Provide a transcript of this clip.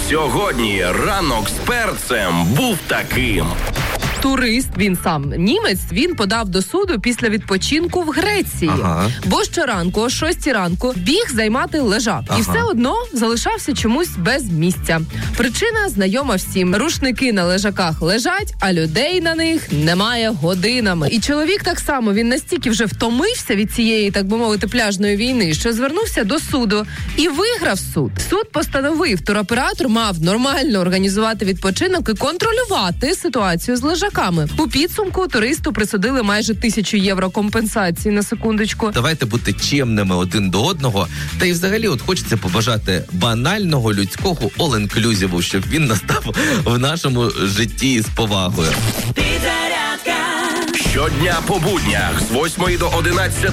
Сьогодні ранок з перцем був таким. Турист, він сам німець, він подав до суду після відпочинку в Греції. Бо щоранку о 6 ранку біг займати лежак. І все одно залишався чомусь без місця. Причина знайома всім. Рушники на лежаках лежать, а людей на них немає годинами. І чоловік так само, він настільки вже втомився від цієї, так би мовити, пляжної війни, що звернувся до суду і виграв суд. Суд постановив, туроператор мав нормально організувати відпочинок і контролювати ситуацію з лежаками. У підсумку туристу присудили майже 1000 євро компенсації, на секундочку. Давайте бути чемними один до одного. Та й взагалі от хочеться побажати банального людського all-inclusive, щоб він настав в нашому житті з повагою. Щодня по буднях з 8 до 11